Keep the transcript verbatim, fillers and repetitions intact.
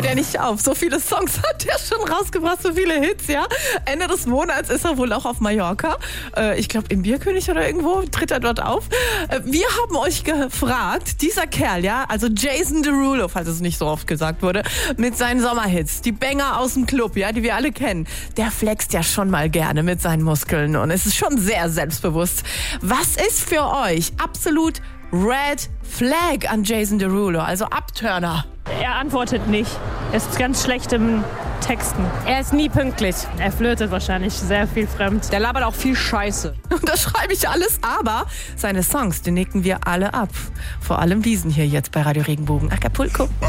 Der nicht auf. So viele Songs hat er schon rausgebracht, so viele Hits, ja. Ende des Monats ist er wohl auch auf Mallorca. Äh, ich glaube im Bierkönig oder irgendwo tritt er dort auf. Äh, wir haben euch gefragt, dieser Kerl, ja, also Jason Derulo, falls es nicht so oft gesagt wurde, mit seinen Sommerhits, die Banger aus dem Club, ja, die wir alle kennen, der flext ja schon mal gerne mit seinen Muskeln und es ist schon sehr selbstbewusst. Was ist für euch absolut Red Flag an Jason Derulo, also Abturner? Er antwortet nicht. Er ist ganz schlecht im Texten. Er ist nie pünktlich. Er flirtet wahrscheinlich sehr viel fremd. Der labert auch viel Scheiße. Und das schreibe ich alles, aber seine Songs, die nicken wir alle ab. Vor allem diesen hier jetzt bei Radio Regenbogen Acapulco.